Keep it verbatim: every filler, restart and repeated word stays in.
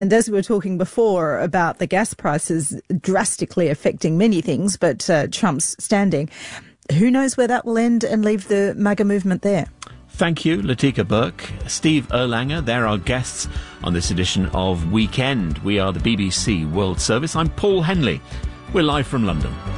And as we were talking before about the gas prices drastically affecting many things, but uh, Trump's standing, who knows where that will end and leave the MAGA movement there? Thank you, Latika Burke. Steve Erlanger, they're our guests on this edition of Weekend. We are the B B C World Service. I'm Paul Henley. We're live from London.